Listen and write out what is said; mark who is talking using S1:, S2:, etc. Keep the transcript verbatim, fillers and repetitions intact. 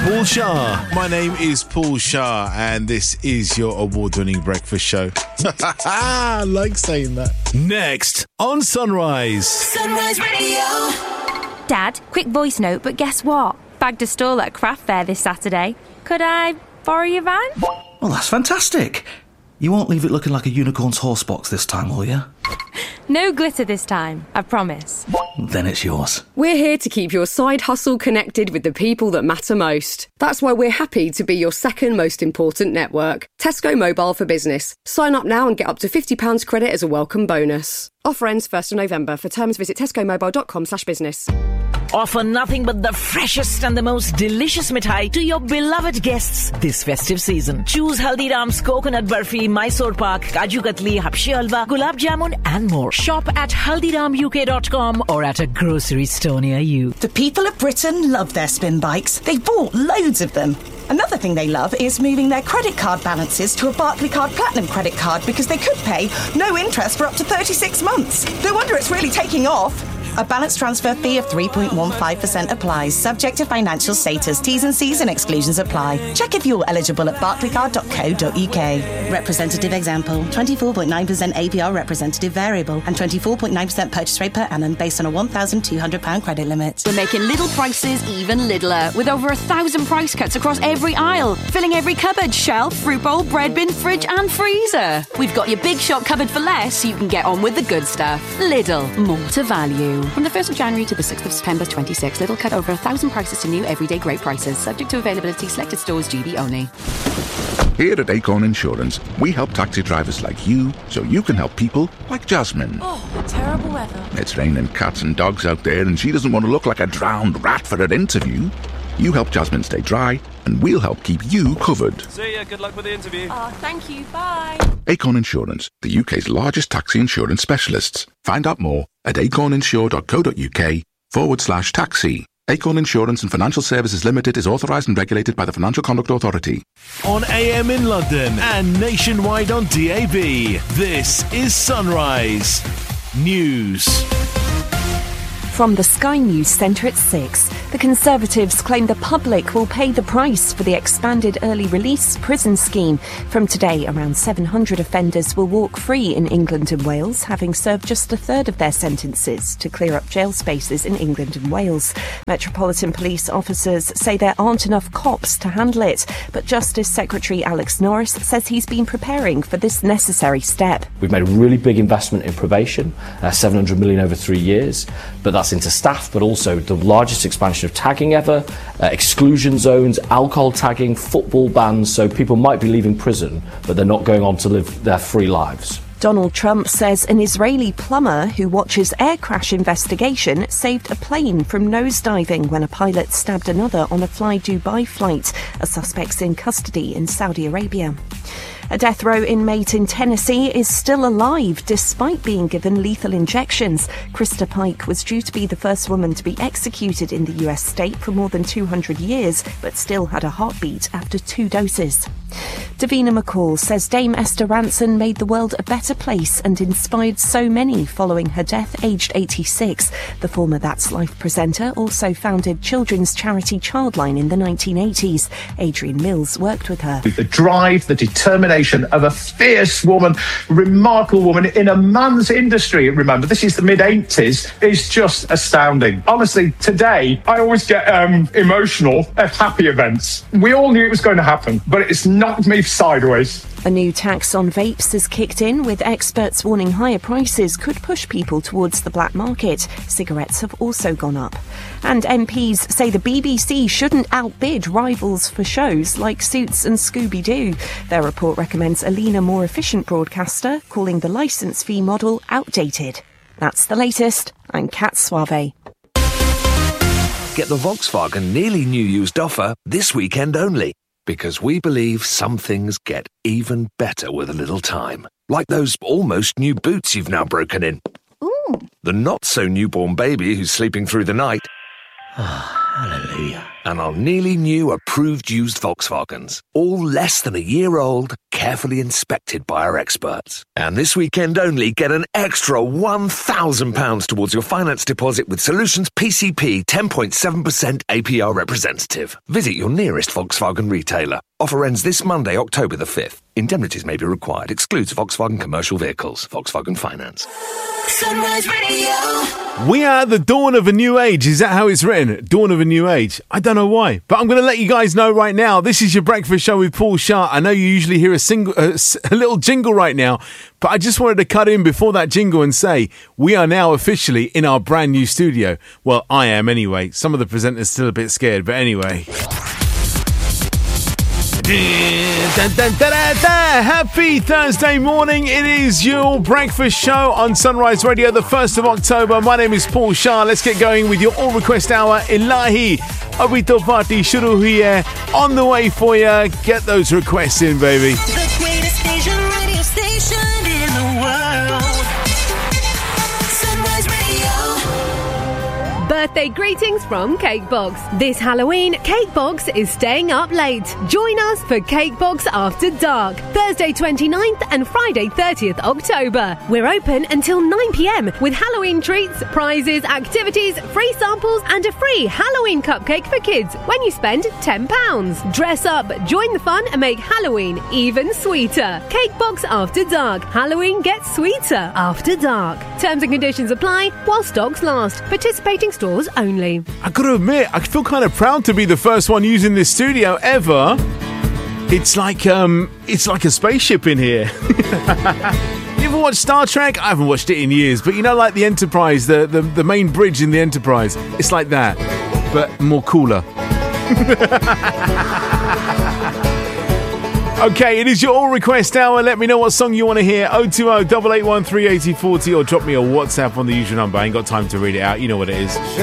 S1: Paul Shah. My name is Paul Shah, and this is your award-winning breakfast show. I like saying that. Next on Sunrise.
S2: Sunrise Radio.
S3: Dad, quick voice note, but guess what? Bagged a stall at a craft fair this Saturday. Could I borrow your van?
S4: Well, that's fantastic. You won't leave it looking like a unicorn's horse box this time, will you?
S3: No glitter this time, I promise.
S4: Then it's yours.
S5: We're here to keep your side hustle connected with the people that matter most. That's why we're happy to be your second most important network. Tesco Mobile for Business. Sign up now and get up to fifty pounds credit as a welcome bonus. Offer ends first of November. For terms, visit tescomobile.com slash business.
S6: Offer nothing but the freshest and the most delicious mithai to your beloved guests this festive season. Choose Haldiram's coconut barfi, Mysore pak, kaju katli, hapshi halwa, gulab jamun and more. Shop at haldiram u k dot com or at a grocery store near you.
S7: The people of Britain love their spin bikes. They've bought loads of them. Another thing they love is moving their credit card balances to a Barclaycard Platinum credit card because they could pay no interest for up to thirty-six months. No wonder it's really taking off. A balance transfer fee of three point one five percent applies, subject to financial status. T's and C's and exclusions apply. Check if you're eligible at barclaycard dot co dot uk. Representative example, twenty-four point nine percent A P R representative variable and twenty-four point nine percent purchase rate per annum based on a one thousand two hundred pounds credit limit.
S8: We're making little prices even littler with over a thousand price cuts across every aisle, filling every cupboard, shelf, fruit bowl, bread bin, fridge and freezer. We've got your big shop covered for less so you can get on with the good stuff. Lidl, more to value. From the first of January to the sixth of September twenty-six, Lidl cut over a thousand prices to new everyday great prices, subject to availability, selected stores, G B only.
S9: Here at Acorn Insurance, we help taxi drivers like you so you can help people like Jasmine.
S2: Oh, terrible weather.
S9: It's raining cats and dogs out there and she doesn't want to look like a drowned rat for her interview. You help Jasmine stay dry and we'll help keep you covered.
S10: See ya, good luck with the interview.
S2: Oh, thank you, bye.
S9: Acorn Insurance, the U K's largest taxi insurance specialists. Find out more at acorninsure dot co dot uk forward slash taxi. Acorn Insurance and Financial Services Limited is authorised and regulated by the Financial Conduct Authority.
S1: On A M in London and nationwide on D A B, this is Sunrise News.
S11: From the Sky News Centre at six, the Conservatives claim the public will pay the price for the expanded early release prison scheme. From today, around seven hundred offenders will walk free in England and Wales, having served just a third of their sentences to clear up jail spaces in England and Wales. Metropolitan Police officers say there aren't enough cops to handle it, but Justice Secretary Alex Norris says he's been preparing for this necessary step.
S12: We've made a really big investment in probation, uh, seven hundred million over three years, but that's into staff, but also the largest expansion of tagging ever, uh, exclusion zones, alcohol tagging, football bans, so people might be leaving prison, but they're not going on to live their free lives.
S11: Donald Trump says an Israeli plumber who watches air crash investigation saved a plane from nosediving when a pilot stabbed another on a Fly Dubai flight. A suspect's in custody in Saudi Arabia. A death row inmate in Tennessee is still alive despite being given lethal injections. Krista Pike was due to be the first woman to be executed in the U S state for more than two hundred years, but still had a heartbeat after two doses. Davina McCall says Dame Esther Rantzen made the world a better place and inspired so many following her death aged eighty-six. The former That's Life presenter also founded children's charity Childline in the nineteen eighties. Adrian Mills worked with her.
S13: The drive, the determination of a fierce woman, remarkable woman in a man's industry. Remember, this is the mid eighties, is just astounding. Honestly, today, I always get um, emotional at happy events. We all knew it was going to happen, but it's knocked me sideways.
S11: A new tax on vapes has kicked in, with experts warning higher prices could push people towards the black market. Cigarettes have also gone up. And M Ps say the B B C shouldn't outbid rivals for shows like Suits and Scooby-Doo. Their report recommends a leaner, more efficient broadcaster, calling the licence fee model outdated. That's the latest. I'm Kat Suave.
S14: Get the Volkswagen nearly new used offer this weekend only. Because we believe some things get even better with a little time. Like those almost new boots you've now broken in.
S15: Ooh.
S14: The not-so-newborn baby who's sleeping through the night.
S4: Hallelujah.
S14: And our nearly new approved used Volkswagens. All less than a year old, carefully inspected by our experts. And this weekend only, get an extra one thousand pounds towards your finance deposit with Solutions P C P ten point seven percent A P R representative. Visit your nearest Volkswagen retailer. Offer ends this Monday, October the fifth. Indemnities may be required. Excludes Volkswagen commercial vehicles. Volkswagen Finance.
S2: Sunrise Radio.
S1: We are at the dawn of a new age. Is that how it's written? Dawn of a new age. I don't know why, but I'm going to let you guys know right now. This is your breakfast show with Paul Shah. I know you usually hear a single, uh, a little jingle right now, but I just wanted to cut in before that jingle and say we are now officially in our brand new studio. Well, I am anyway. Some of the presenters still a bit scared, but anyway. Dun, dun, dun, dun, dun. Happy Thursday morning. It is your breakfast show on Sunrise Radio, the first of October. My name is Paul Shah. Let's get going with your all request hour. Ilahi Abhi to party shuru hui hai. On the way for you. Get those requests in, baby.
S2: The greatest Asian radio station in the world. Sunrise Radio.
S10: Birthday greetings from Cakebox. This Halloween, Cakebox is staying up late. Join us for Cakebox After Dark, Thursday twenty-ninth and Friday thirtieth October. We're open until nine p.m. with Halloween treats, prizes, activities, free samples and a free Halloween cupcake for kids when you spend ten pounds. Dress up, join the fun and make Halloween even sweeter. Cakebox After Dark. Halloween gets sweeter after dark. Terms and conditions apply while stocks last. Participating stores only.
S1: I gotta admit, I feel kind of proud to be the first one using this studio ever. It's like um, it's like a spaceship in here. You ever watch Star Trek? I haven't watched it in years, but you know, like the Enterprise, the the, the main bridge in the Enterprise. It's like that, but more cooler. Okay, it is your all request hour. Let me know what song you want to hear. oh two oh, eight eight one, three eight oh, four oh or drop me a WhatsApp on the usual number. I ain't got time to read it out. You know what it is.